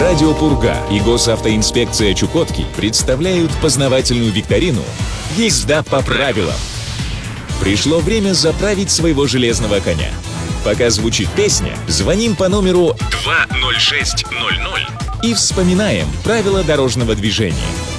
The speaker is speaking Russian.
Радио Пурга и Госавтоинспекция Чукотки представляют познавательную викторину «Езда по правилам». Пришло время заправить своего железного коня. Пока звучит песня, звоним по номеру 20600 и вспоминаем правила дорожного движения.